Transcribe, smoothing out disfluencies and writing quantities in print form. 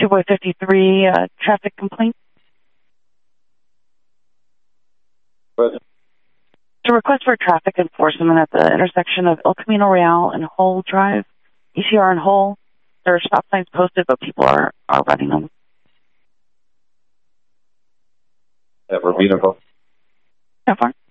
Boy 53, traffic complaint. Present. To request for traffic enforcement at the intersection of El Camino Real and Hull Drive, ECR and Hull. There are stop signs posted, but people are running them. Have Rubino go. How far?